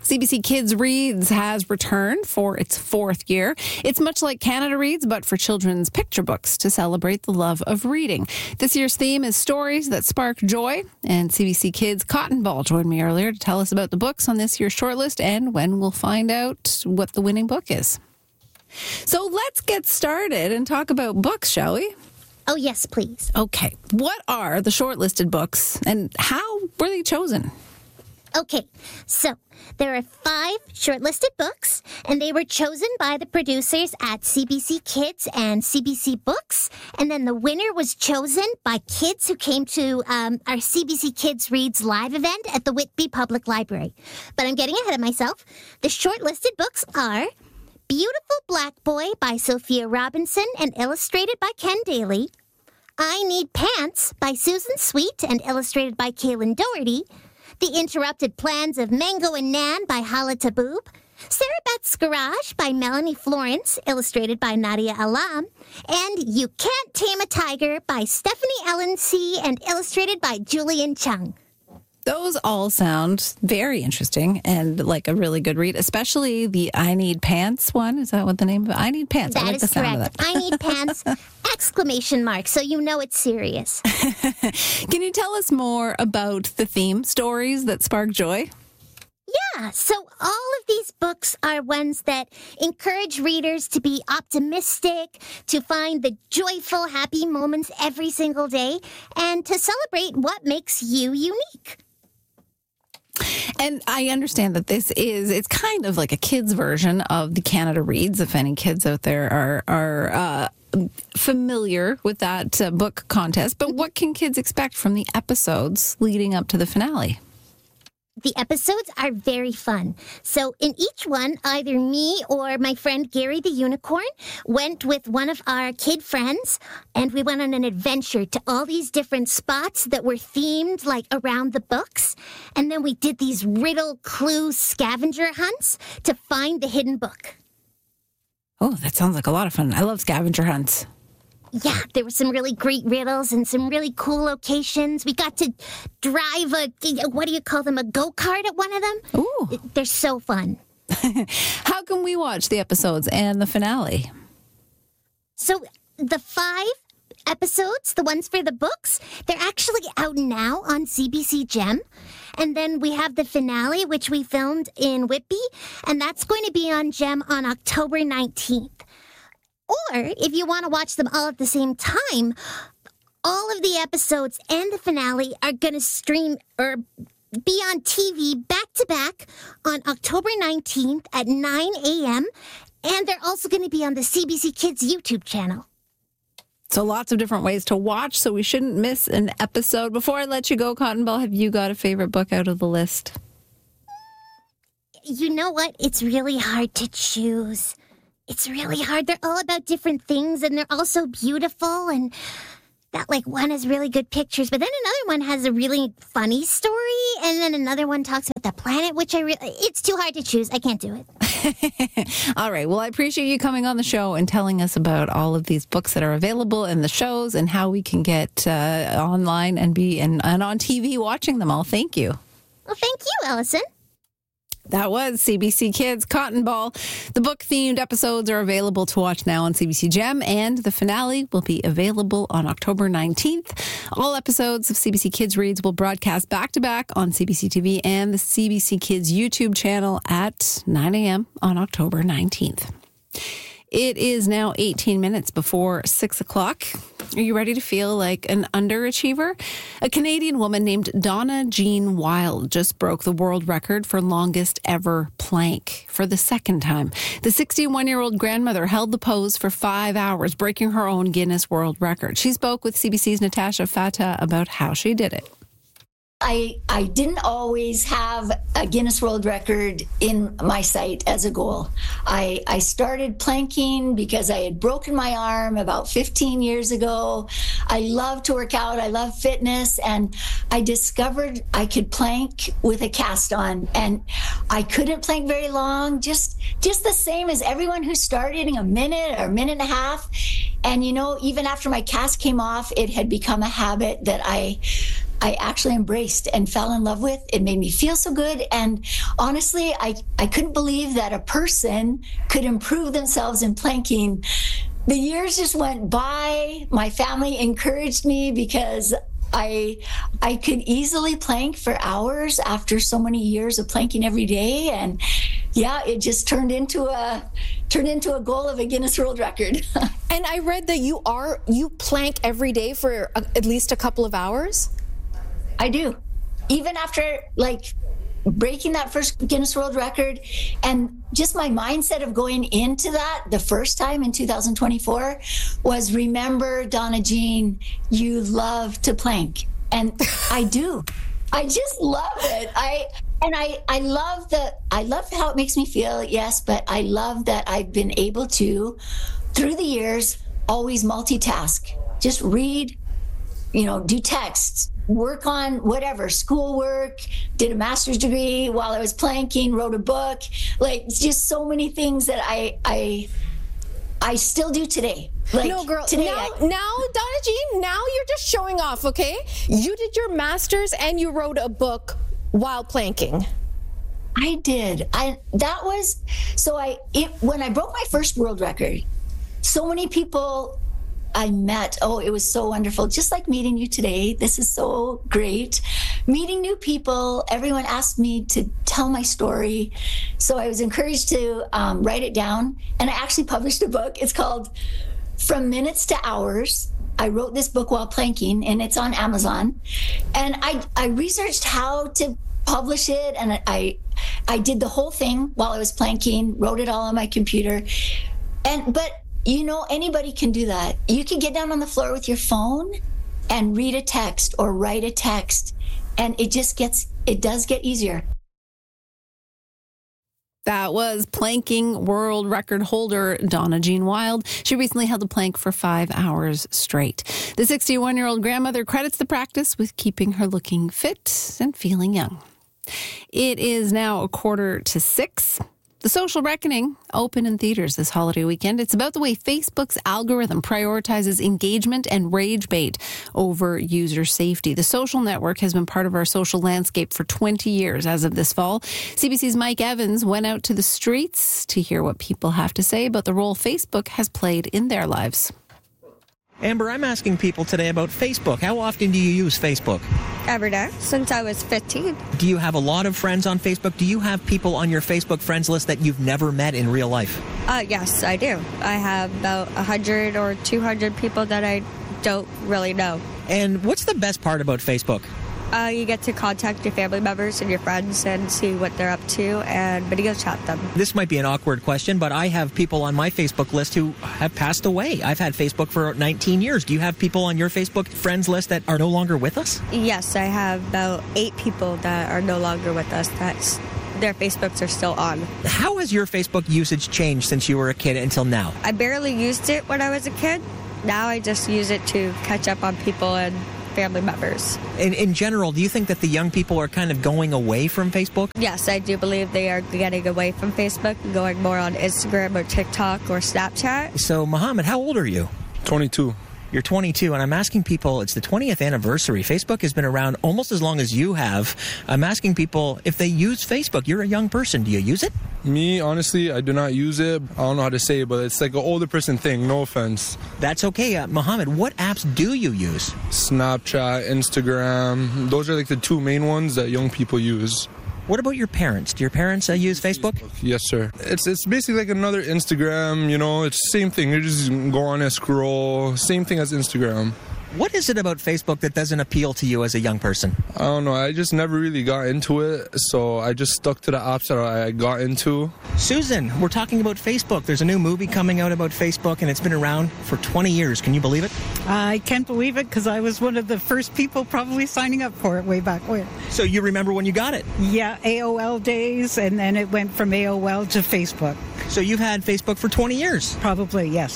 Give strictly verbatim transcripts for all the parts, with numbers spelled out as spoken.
C B C Kids Reads has returned for its fourth year. It's much like Canada Reads, but for children's picture books to celebrate the love of reading. This year's theme is stories that spark joy, and C B C Kids Cotton Ball joined me earlier to tell us about the books on this year's shortlist and when we'll find out what the winning book is. So let's get started and talk about books, shall we? Oh, yes, please. Okay. What are the shortlisted books and how were they chosen? Okay, so there are five shortlisted books, and they were chosen by the producers at C B C Kids and C B C Books, and then the winner was chosen by kids who came to um, our C B C Kids Reads live event at the Whitby Public Library. But I'm getting ahead of myself. The shortlisted books are Beautiful Black Boy by Sophia Robinson and illustrated by Ken Daly, I Need Pants by Susan Sweet and illustrated by Kaylin Doherty, The Interrupted Plans of Mango and Nan by Hala Taboob, Sarah Beth's Garage by Melanie Florence, illustrated by Nadia Alam, and You Can't Tame a Tiger by Stephanie Ellen C. and illustrated by Julian Chung. Those all sound very interesting and like a really good read, especially the I Need Pants one. Is that what the name of it? I Need Pants. That I like is the sound correct. of that. I Need Pants, exclamation mark, so you know it's serious. Can you tell us more about the theme stories that spark joy? Yeah, so all of these books are ones that encourage readers to be optimistic, to find the joyful, happy moments every single day, and to celebrate what makes you unique. And I understand that this is, it's kind of like a kid's version of the Canada Reads, if any kids out there are, are uh, familiar with that uh, book contest. But what can kids expect from the episodes leading up to the finale? The episodes are very fun. So in each one, either me or my friend Gary the Unicorn went with one of our kid friends, and we went on an adventure to all these different spots that were themed like around the books. And then we did these riddle clue scavenger hunts to find the hidden book. Oh, that sounds like a lot of fun. I love scavenger hunts. Yeah, there were some really great riddles and some really cool locations. We got to drive a, what do you call them, a go-kart at one of them. Ooh. They're so fun. How can we watch the episodes and the finale? So the five episodes, the ones for the books, they're actually out now on C B C Gem. And then we have the finale, which we filmed in Whitby, and that's going to be on Gem on October nineteenth. Or, if you want to watch them all at the same time, all of the episodes and the finale are going to stream or be on T V back-to-back on October nineteenth at nine a.m., and they're also going to be on the C B C Kids YouTube channel. So lots of different ways to watch, so we shouldn't miss an episode. Before I let you go, Cotton Ball, have you got a favorite book out of the list? You know what? It's really hard to choose. It's really hard. They're all about different things, and they're all so beautiful, and that, like, one has really good pictures, but then another one has a really funny story, and then another one talks about the planet, which I really... It's too hard to choose. I can't do it. All right. Well, I appreciate you coming on the show and telling us about all of these books that are available and the shows and how we can get uh, online and be and, and on T V watching them all. Thank you. Well, thank you, Allison. That was C B C Kids Cotton Ball. The book-themed episodes are available to watch now on C B C Gem, and the finale will be available on October nineteenth. All episodes of C B C Kids Reads will broadcast back-to-back on C B C T V and the C B C Kids YouTube channel at nine a.m. on October nineteenth. It is now eighteen minutes before six o'clock. Are you ready to feel like an underachiever? A Canadian woman named Donna Jean Wild just broke the world record for longest ever plank for the second time. The sixty-one-year-old grandmother held the pose for five hours, breaking her own Guinness World Record. She spoke with C B C's Natasha Fatah about how she did it. I, I didn't always have a Guinness World Record in my sight as a goal. I, I started planking because I had broken my arm about fifteen years ago. I love to work out. I love fitness. And I discovered I could plank with a cast on. And I couldn't plank very long, just, just the same as everyone who started in a minute or a minute and a half. And, you know, even after my cast came off, it had become a habit that I I actually embraced and fell in love with. It made me feel so good. And honestly, I, I couldn't believe that a person could improve themselves in planking. The years just went by. My family encouraged me because I I could easily plank for hours after so many years of planking every day. And yeah, it just turned into a turned into a goal of a Guinness World Record. And I read that you are you plank every day for a, at least a couple of hours. I do. Even after like breaking that first Guinness World Record, and just my mindset of going into that the first time in two thousand twenty-four was, remember, Donna Jean, you love to plank. And I do. I just love it. I and I I love the I love how it makes me feel, yes, but I love that I've been able to, through the years, always multitask. Just read, you know, do texts, work on whatever, schoolwork, did a master's degree while I was planking, wrote a book, like just so many things that I I I still do today. Like, no, girl, today now, I, now, Donna Jean, now you're just showing off, okay? You did your master's and you wrote a book while planking. I did. I that was so I it when I broke my first world record, so many people I met, oh, it was so wonderful. Just like meeting you today. This is so great. Meeting new people. Everyone asked me to tell my story. So I was encouraged to um, write it down. And I actually published a book. It's called From Minutes to Hours. I wrote this book while planking, and it's on Amazon. And I, I researched how to publish it. And I, I did the whole thing while I was planking, wrote it all on my computer. And, but you know, anybody can do that. You can get down on the floor with your phone and read a text or write a text, and it just gets, it does get easier. That was planking world record holder Donna Jean Wild. She recently held a plank for five hours straight. The sixty-one-year-old grandmother credits the practice with keeping her looking fit and feeling young. It is now a quarter to six. The Social Reckoning, open in theaters this holiday weekend. It's about the way Facebook's algorithm prioritizes engagement and rage bait over user safety. The social network has been part of our social landscape for twenty years as of this fall. C B C's Mike Evans went out to the streets to hear what people have to say about the role Facebook has played in their lives. Amber, I'm asking people today about Facebook. How often do you use Facebook? Every day, since I was fifteen. Do you have a lot of friends on Facebook? Do you have people on your Facebook friends list that you've never met in real life? Uh, yes, I do. I have about one hundred or two hundred people that I don't really know. And what's the best part about Facebook? Uh, you get to contact your family members and your friends and see what they're up to and video chat them. This might be an awkward question, but I have people on my Facebook list who have passed away. I've had Facebook for nineteen years. Do you have people on your Facebook friends list that are no longer with us? Yes, I have about eight people that are no longer with us. That's their Facebooks are still on. How has your Facebook usage changed since you were a kid until now? I barely used it when I was a kid. Now I just use it to catch up on people and family members. In, in general, do you think that the young people are kind of going away from Facebook? Yes, I do believe they are getting away from Facebook and going more on Instagram or TikTok or Snapchat. So, Mohammed, how old are you? twenty-two. You're twenty-two, and I'm asking people, it's the twentieth anniversary. Facebook has been around almost as long as you have. I'm asking people if they use Facebook. You're a young person. Do you use it? Me, honestly, I do not use it. I don't know how to say it, but it's like an older person thing. No offense. That's okay. Uh, Mohammed, what apps do you use? Snapchat, Instagram. Those are like the two main ones that young people use. What about your parents? Do your parents uh, use Facebook? Yes, sir. It's it's basically like another Instagram, you know. It's the same thing. You just go on and scroll. Same thing as Instagram. What is it about Facebook that doesn't appeal to you as a young person? I don't know. I just never really got into it, so I just stuck to the apps that I got into. Susan, we're talking about Facebook. There's a new movie coming out about Facebook, and it's been around for twenty years. Can you believe it? I can't believe it because I was one of the first people probably signing up for it way back when. So you remember when you got it? Yeah, A O L days, and then it went from A O L to Facebook. So you've had Facebook for twenty years? Probably, yes.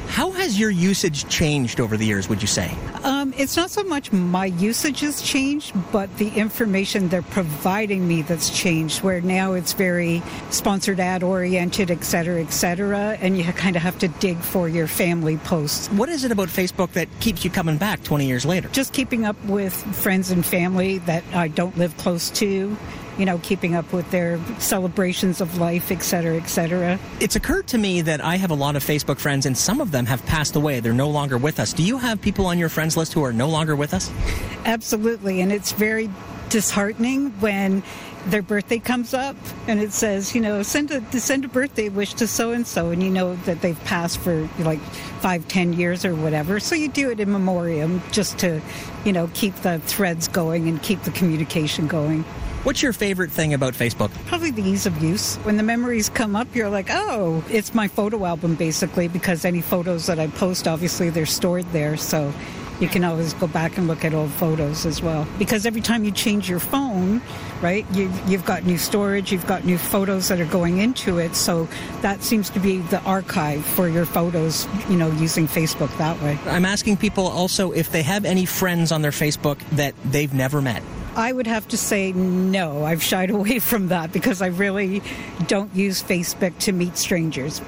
How has your usage changed over the years, would you say? Um, it's not so much my usage has changed, but the information they're providing me that's changed, where now it's very sponsored ad oriented, et cetera, et cetera, and you kind of have to dig for your family posts. What is it about Facebook that keeps you coming back twenty years later? Just keeping up with friends and family that I don't live close to. You know, keeping up with their celebrations of life, et cetera, et cetera. It's occurred to me that I have a lot of Facebook friends, and some of them have passed away. They're no longer with us. Do you have people on your friends list who are no longer with us? Absolutely, and it's very disheartening when their birthday comes up and it says, you know, send a send a birthday wish to so-and-so, and you know that they've passed for like five, ten years or whatever. So you do it in memoriam just to, you know, keep the threads going and keep the communication going. What's your favorite thing about Facebook? Probably the ease of use. When the memories come up, you're like, oh, it's my photo album, basically, because any photos that I post, obviously, they're stored there. So you can always go back and look at old photos as well. Because every time you change your phone, right, you, you've got new storage, you've got new photos that are going into it. So that seems to be the archive for your photos, you know, using Facebook that way. I'm asking people also if they have any friends on their Facebook that they've never met. I would have to say no. I've shied away from that because I really don't use Facebook to meet strangers.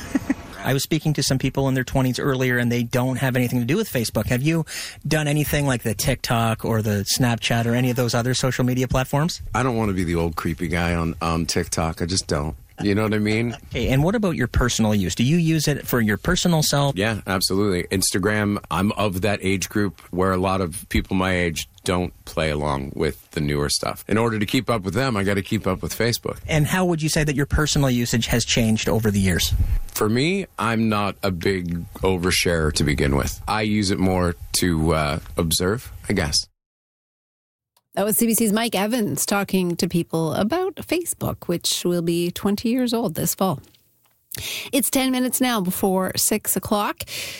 I was speaking to some people in their twenties earlier, and they don't have anything to do with Facebook. Have you done anything like the TikTok or the Snapchat or any of those other social media platforms? I don't want to be the old creepy guy on um, TikTok. I just don't. You know what I mean? Okay, and what about your personal use? Do you use it for your personal self? Yeah, absolutely. Instagram, I'm of that age group where a lot of people my age don't play along with the newer stuff. In order to keep up with them, I got to keep up with Facebook. And how would you say that your personal usage has changed over the years? For me, I'm not a big oversharer to begin with. I use it more to uh, observe, I guess. That was C B C's Mike Evans talking to people about Facebook, which will be twenty years old this fall. It's ten minutes now before six o'clock.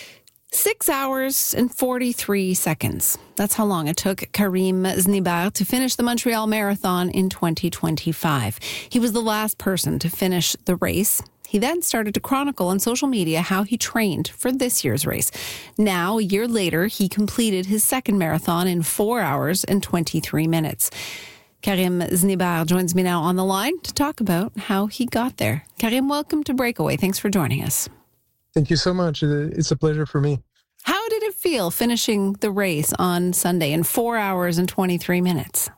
Six hours and forty-three seconds. That's how long it took Karim Znibir to finish the Montreal Marathon in twenty twenty-five. He was the last person to finish the race. He then started to chronicle on social media how he trained for this year's race. Now, a year later, he completed his second marathon in four hours and twenty-three minutes. Karim Znibir joins me now on the line to talk about how he got there. Karim, welcome to Breakaway. Thanks for joining us. Thank you so much. It's a pleasure for me. How did it feel finishing the race on Sunday in four hours and twenty-three minutes?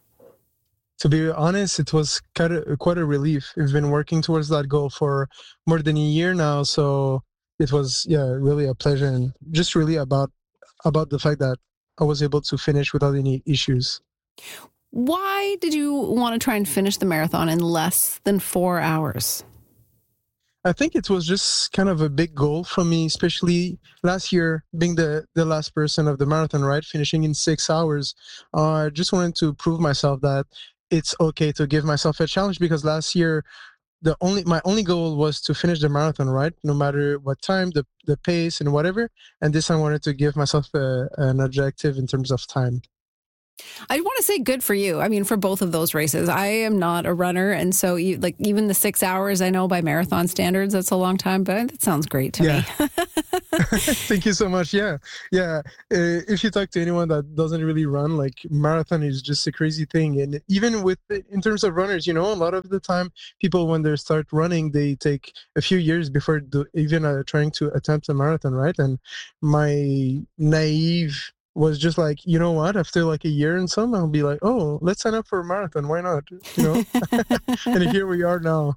To be honest, it was quite a, quite a relief. We've been working towards that goal for more than a year now, so it was, yeah, really a pleasure, and just really about about the fact that I was able to finish without any issues. Why did you want to try and finish the marathon in less than four hours? I think it was just kind of a big goal for me, especially last year, being the, the last person of the marathon, right? Finishing in six hours. Uh, I just wanted to prove myself that it's okay to give myself a challenge, because last year, the only my only goal was to finish the marathon, right? No matter what time, the, the pace and whatever. And this time I wanted to give myself a, an objective in terms of time. I want to say good for you. I mean, for both of those races, I am not a runner. And so you, like even the six hours, I know by marathon standards, that's a long time, but that sounds great to yeah. me. Thank you so much. Yeah. Yeah. Uh, if you talk to anyone that doesn't really run, like marathon is just a crazy thing. And even with, in terms of runners, you know, a lot of the time people, when they start running, they take a few years before do, even uh, trying to attempt a marathon, right? And my naive was just like, you know what, after like a year and some, I'll be like, oh, let's sign up for a marathon. Why not? You know? And here we are now.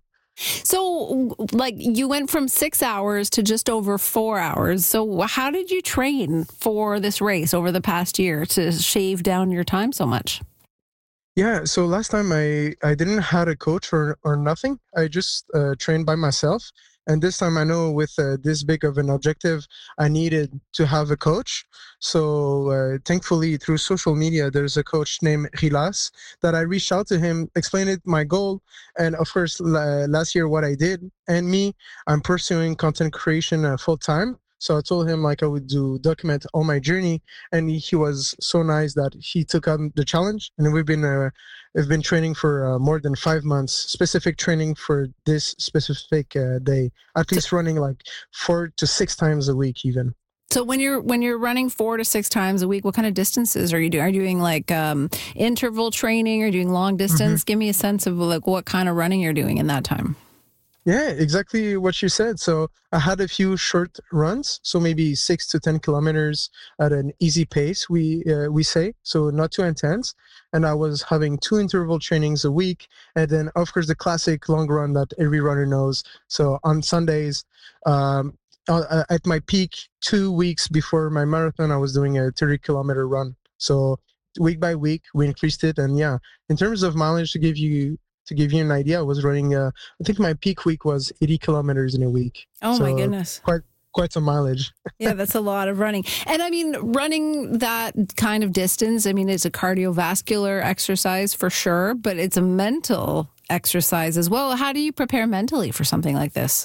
So like you went from six hours to just over four hours. So how did you train for this race over the past year to shave down your time so much? Yeah, so last time I, I didn't have a coach or, or nothing. I just uh, trained by myself. And this time I know with uh, this big of an objective, I needed to have a coach. So uh, thankfully through social media, there's a coach named Rilas that I reached out to him, explained it, my goal. And of course, uh, last year what I did, and me, I'm pursuing content creation uh, full time. So I told him like I would do document all my journey, and he was so nice that he took on the challenge. And we've been uh, we've been training for uh, more than five months, specific training for this specific uh, day. At least running like four to six times a week, even. So when you're when you're running four to six times a week, what kind of distances are you doing? Are you doing like um, interval training? Or are you doing long distance? Mm-hmm. Give me a sense of like what kind of running you're doing in that time. Yeah, exactly what you said. So I had a few short runs, so maybe six to ten kilometers at an easy pace. We uh, we say so, not too intense. And I was having two interval trainings a week, and then of course the classic long run that every runner knows. So on Sundays. Um, Uh, at my peak, two weeks before my marathon, I was doing a thirty kilometer run. So week by week, we increased it. And yeah, in terms of mileage, to give you to give you an idea, I was running. Uh, I think my peak week was eighty kilometers in a week. Oh so my goodness! Quite quite some mileage. Yeah, that's a lot of running. And I mean, running that kind of distance. I mean, it's a cardiovascular exercise for sure, but it's a mental exercise as well. How do you prepare mentally for something like this?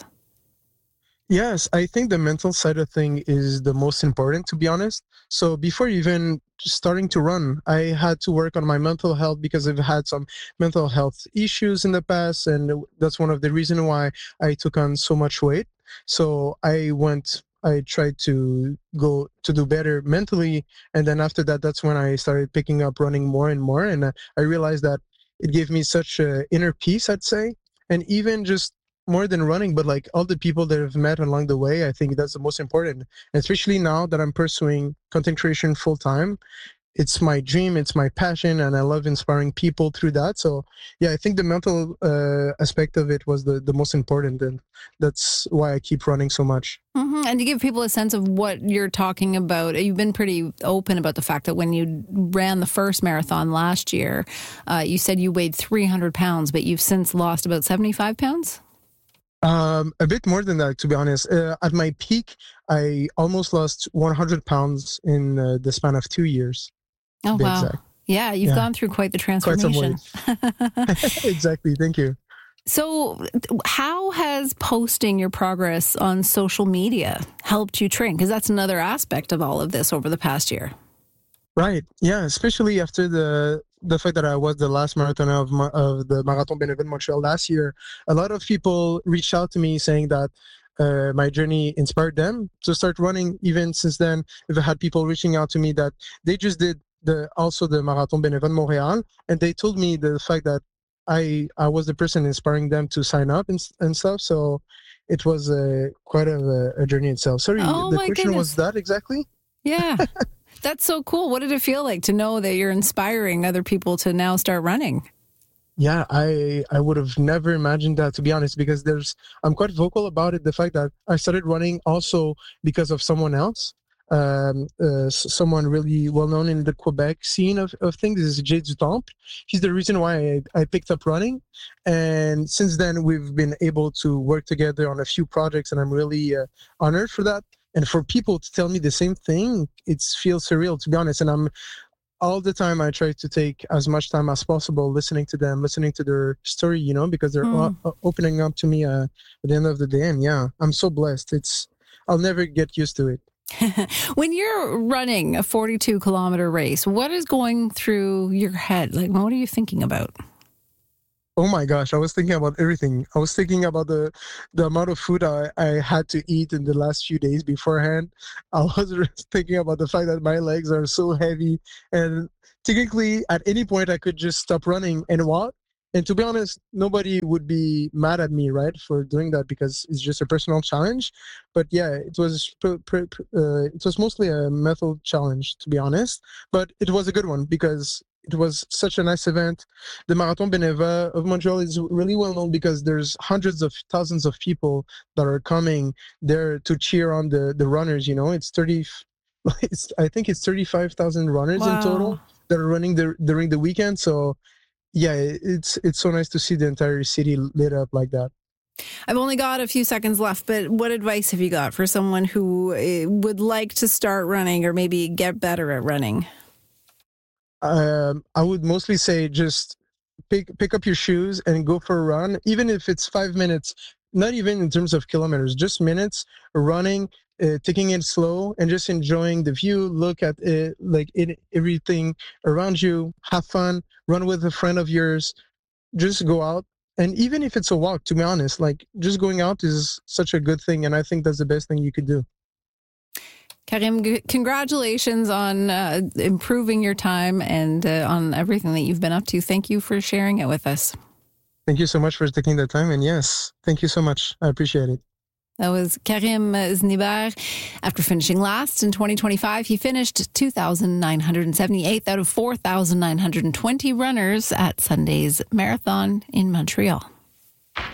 Yes, I think the mental side of thing is the most important, to be honest. So before even starting to run, I had to work on my mental health because I've had some mental health issues in the past, and that's one of the reasons why I took on so much weight. So I went, I tried to go to do better mentally, and then after that, that's when I started picking up running more and more, and I realized that it gave me such a inner peace, I'd say, and even just more than running, but like all the people that I've met along the way, I think that's the most important. And especially now that I'm pursuing content creation full time, it's my dream, it's my passion, and I love inspiring people through that. So yeah, I think the mental uh, aspect of it was the, the most important, and that's why I keep running so much. Mm-hmm. And to give people a sense of what you're talking about, you've been pretty open about the fact that when you ran the first marathon last year, uh, you said you weighed three hundred pounds, but you've since lost about seventy-five pounds? Um, a bit more than that, to be honest. Uh, at my peak, I almost lost one hundred pounds in uh, the span of two years. Oh, wow. Exact. Yeah, you've yeah. gone through quite the transformation. Quite some exactly. Thank you. So how has posting your progress on social media helped you train? Because that's another aspect of all of this over the past year. Right. Yeah, especially after the the fact that I was the last marathon of of the Marathon Bénévent Montreal last year. A lot of people reached out to me saying that uh, my journey inspired them to start running. Even since then, I've had people reaching out to me that they just did the also the Marathon Bénévent Montréal, and they told me the fact that I I was the person inspiring them to sign up and and stuff. So it was uh, quite a, a journey itself. Sorry, oh, the question goodness. was that exactly? Yeah. That's so cool. What did it feel like to know that you're inspiring other people to now start running? Yeah, I I would have never imagined that, to be honest, because there's I'm quite vocal about it. The fact that I started running also because of someone else, um, uh, someone really well known in the Quebec scene of, of things is Jay du Temple. He's the reason why I, I picked up running, and since then we've been able to work together on a few projects, and I'm really uh, honored for that. And for people to tell me the same thing, it feels surreal, to be honest. And I'm all the time, I try to take as much time as possible listening to them, listening to their story, you know, because they're mm. o- opening up to me uh, at the end of the day. And yeah, I'm so blessed. It's I'll never get used to it. When you're running a forty-two kilometer race, what is going through your head? Like, what are you thinking about? Oh my gosh, I was thinking about everything. I was thinking about the the amount of food I, I had to eat in the last few days beforehand. I was thinking about the fact that my legs are so heavy, and technically at any point I could just stop running and walk. And to be honest, nobody would be mad at me, right, for doing that, because it's just a personal challenge. But yeah, it was pr- pr- uh, it was mostly a mental challenge, to be honest. But it was a good one because it was such a nice event. The Marathon Bénévent of Montreal is really well known because there's hundreds of thousands of people that are coming there to cheer on the, the runners. You know, it's thirty. It's, I think it's thirty-five thousand runners wow. in total that are running the, during the weekend. So, yeah, it's it's so nice to see the entire city lit up like that. I've only got a few seconds left, but what advice have you got for someone who would like to start running or maybe get better at running? Um, I would mostly say just pick pick up your shoes and go for a run, even if it's five minutes, not even in terms of kilometers, just minutes running. uh, taking it slow and just enjoying the view, look at it, like it, everything around you, have fun, run with a friend of yours, just go out. And even if it's a walk, to be honest, like just going out is such a good thing. And I think that's the best thing you could do. Karim, g- congratulations on uh, improving your time and uh, on everything that you've been up to. Thank you for sharing it with us. Thank you so much for taking the time. And yes, thank you so much. I appreciate it. That was Karim Znibert. After finishing last in twenty twenty-five, he finished two thousand nine hundred seventy-eighth out of four thousand nine hundred twenty runners at Sunday's marathon in Montreal.